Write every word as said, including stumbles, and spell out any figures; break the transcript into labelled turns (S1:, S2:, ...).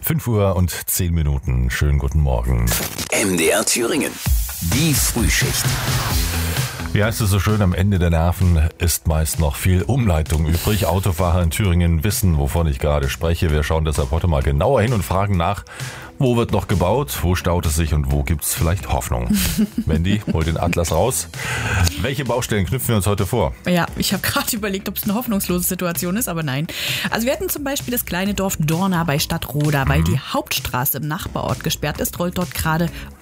S1: fünf Uhr und zehn Minuten. Schönen guten Morgen.
S2: M D R Thüringen. Die Frühschicht.
S1: Wie heißt es so schön, am Ende der Nerven ist meist noch viel Umleitung übrig. Autofahrer in Thüringen wissen, wovon ich gerade spreche. Wir schauen deshalb heute mal genauer hin und fragen nach, wo wird noch gebaut, wo staut es sich und wo gibt es vielleicht Hoffnung? Wendy, hol den Atlas raus. Welche Baustellen knüpfen wir uns heute vor?
S3: Ja, ich habe gerade überlegt, ob es eine hoffnungslose Situation ist, aber nein. Also wir hatten zum Beispiel das kleine Dorf Dorna bei Stadtroda. Weil die Hauptstraße im Nachbarort gesperrt ist, rollt dort gerade